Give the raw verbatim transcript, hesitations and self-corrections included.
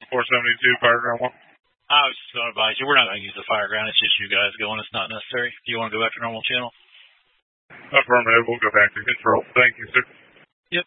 four seventy-two, Fireground one. I was just going to advise you, we're not going to use the Fireground. It's just you guys going. It's not necessary. Do you want to go back to normal channel? Affirmative. We'll go back to control. Thank you, sir.